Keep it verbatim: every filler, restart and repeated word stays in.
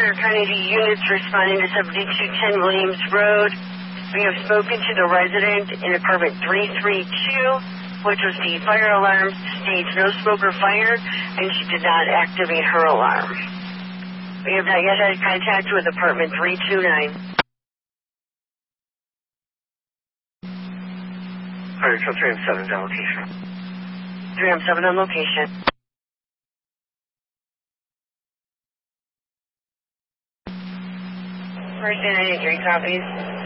Carter County units responding to seventy-two ten Williams Road. We have spoken to the resident in apartment three three two, which was the fire alarm, states no smoke or fire, and she did not activate her alarm. We have not yet had contact with apartment three two nine. Fire Truck three M seven is on location. three M seven on location. First and ninety-three copies.